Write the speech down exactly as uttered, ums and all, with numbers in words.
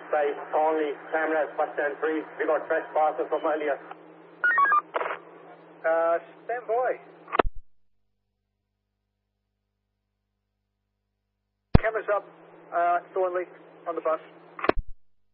safe, only cameras, bus stand three. We got trespassers from earlier. Uh, stand by. Cameras up, uh, Thornley, on the bus.